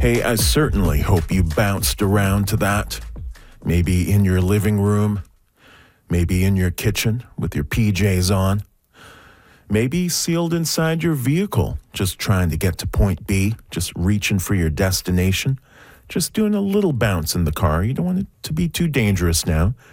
Hey, I certainly hope you bounced around to that. Maybe in your living room, maybe in your kitchen with your PJs on, maybe sealed inside your vehicle, just trying to get to point B, just reaching for your destination, just doing a little bounce in the car. You don't want it to be too dangerous now.